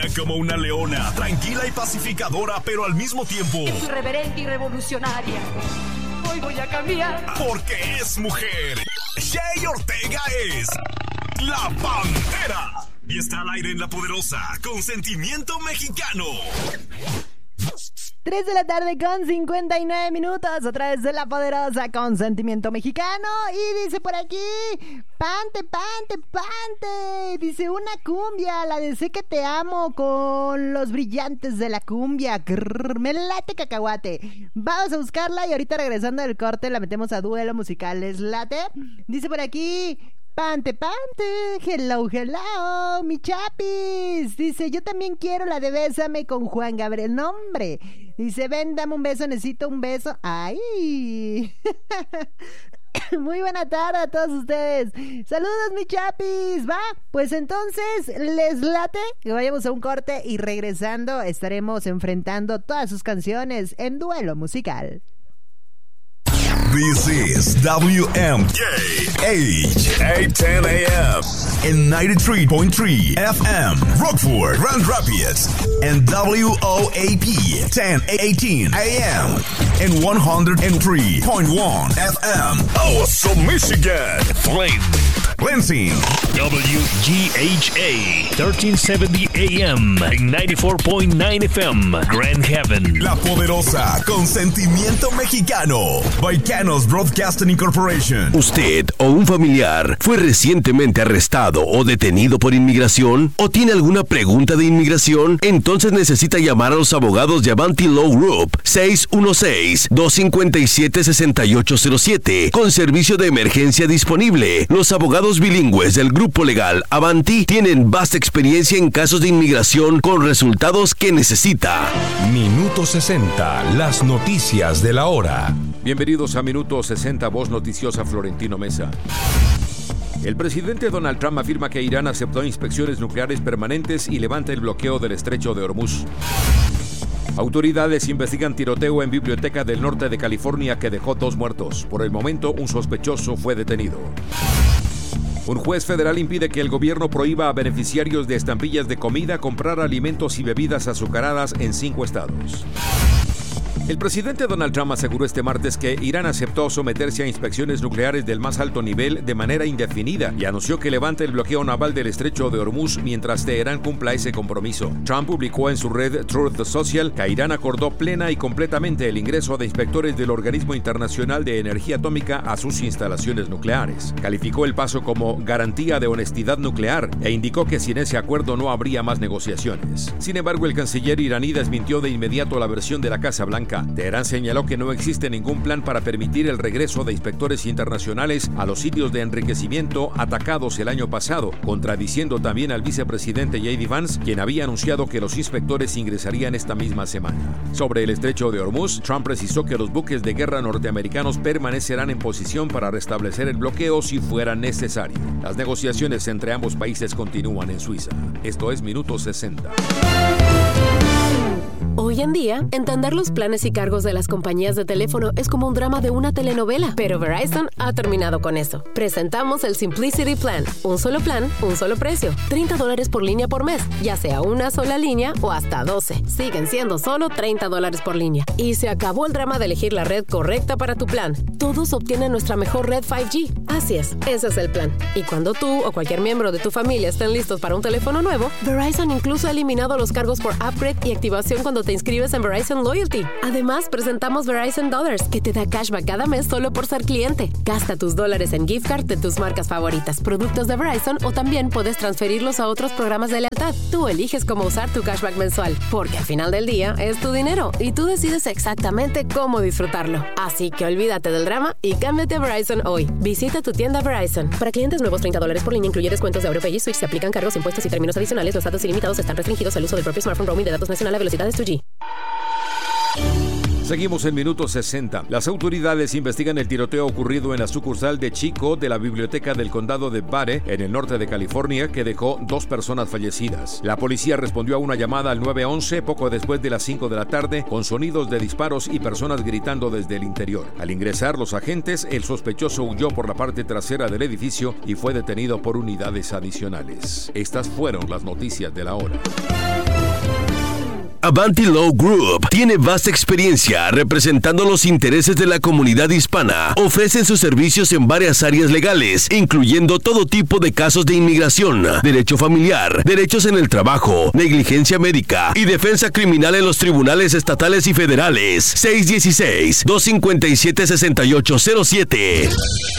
Como una leona, tranquila y pacificadora, pero al mismo tiempo irreverente y revolucionaria. Hoy voy a cambiar. Porque es mujer. Shay Ortega es la Pantera. Y está al aire en La Poderosa, con Sentimiento Mexicano. 3 de la tarde con 59 minutos, a través de La Poderosa con Sentimiento Mexicano. Y dice por aquí, pante, pante, pante. Dice una cumbia, la de Sé que te amo, con los brillantes de la cumbia. Grrr, me late cacahuate. Vamos a buscarla y ahorita regresando del corte la metemos a duelo musical. ¿Les late? Dice por aquí, pante, pante, hello, hello, mi chapis. Dice, yo también quiero la de Bésame con Juan Gabriel. No, hombre. Dice, ven, dame un beso, necesito un beso. ¡Ay! Muy buena tarde a todos ustedes. Saludos, mi chapis. Va, pues entonces, ¿les late? Que vayamos a un corte y regresando estaremos enfrentando todas sus canciones en duelo musical. This is WMK H810 AM and 93.3 FM Rockford, Grand Rapids, and WOAP 1018 AM and 103.1 FM Awesome, Michigan. Flint, Lansing, WGHA 1370 AM and 94.9 FM Grand Haven. La Poderosa con Sentimiento Mexicano. Vaicanos Broadcasting Incorporation. ¿Usted o un familiar fue recientemente arrestado o detenido por inmigración? ¿O tiene alguna pregunta de inmigración? Entonces necesita llamar a los abogados de Avanti Law Group 616-257-6807 con servicio de emergencia disponible. Los abogados bilingües del grupo legal Avanti tienen vasta experiencia en casos de inmigración con resultados que necesita. Minuto 60, las noticias de la hora. Bienvenidos a Minuto 60, voz noticiosa Florentino Mesa. El presidente Donald Trump afirma que Irán aceptó inspecciones nucleares permanentes y levanta el bloqueo del estrecho de Hormuz. Autoridades investigan tiroteo en biblioteca del norte de California que dejó 2 muertos. Por el momento, un sospechoso fue detenido. Un juez federal impide que el gobierno prohíba a beneficiarios de estampillas de comida comprar alimentos y bebidas azucaradas en 5 estados. El presidente Donald Trump aseguró este martes que Irán aceptó someterse a inspecciones nucleares del más alto nivel de manera indefinida y anunció que levanta el bloqueo naval del estrecho de Hormuz mientras Teherán cumpla ese compromiso. Trump publicó en su red Truth Social que Irán acordó plena y completamente el ingreso de inspectores del Organismo Internacional de Energía Atómica a sus instalaciones nucleares. Calificó el paso como garantía de honestidad nuclear e indicó que sin ese acuerdo no habría más negociaciones. Sin embargo, el canciller iraní desmintió de inmediato la versión de la Casa Blanca. Teherán señaló que no existe ningún plan para permitir el regreso de inspectores internacionales a los sitios de enriquecimiento atacados el año pasado, contradiciendo también al vicepresidente J.D. Vance, quien había anunciado que los inspectores ingresarían esta misma semana. Sobre el estrecho de Hormuz, Trump precisó que los buques de guerra norteamericanos permanecerán en posición para restablecer el bloqueo si fuera necesario. Las negociaciones entre ambos países continúan en Suiza. Esto es Minuto 60. Hoy en día, entender los planes y cargos de las compañías de teléfono es como un drama de una telenovela, pero Verizon ha terminado con eso. Presentamos el Simplicity Plan. Un solo plan, un solo precio. $30 por línea por mes, ya sea una sola línea o hasta 12. Siguen siendo solo $30 por línea. Y se acabó el drama de elegir la red correcta para tu plan. Todos obtienen nuestra mejor red 5G. Así es, ese es el plan. Y cuando tú o cualquier miembro de tu familia estén listos para un teléfono nuevo, Verizon incluso ha eliminado los cargos por upgrade y activación cuando te inscribes en Verizon Loyalty. Además, presentamos Verizon Dollars, que te da cashback cada mes solo por ser cliente. Gasta tus dólares en gift card de tus marcas favoritas, productos de Verizon, o también puedes transferirlos a otros programas de lealtad. Tú eliges cómo usar tu cashback mensual, porque al final del día es tu dinero y tú decides exactamente cómo disfrutarlo. Así que olvídate del drama y cámbiate a Verizon hoy. Visita tu tienda Verizon. Para clientes nuevos, $30 por línea incluye descuentos de AuroPay y Switch. Se aplican cargos, impuestos y términos adicionales. Los datos ilimitados están restringidos al uso del propio smartphone. Roaming de datos nacional a velocidades 2G. Seguimos en Minuto 60. Las autoridades investigan el tiroteo ocurrido en la sucursal de Chico de la Biblioteca del Condado de Butte, en el norte de California, que dejó 2 personas fallecidas. La policía respondió a una llamada al 911 poco después de las 5 de la tarde, con sonidos de disparos y personas gritando desde el interior. Al ingresar los agentes, el sospechoso huyó por la parte trasera del edificio y fue detenido por unidades adicionales. Estas fueron las noticias de la hora. Avanti Law Group tiene vasta experiencia representando los intereses de la comunidad hispana. Ofrecen sus servicios en varias áreas legales, incluyendo todo tipo de casos de inmigración, derecho familiar, derechos en el trabajo, negligencia médica y defensa criminal en los tribunales estatales y federales. 616-257-6807.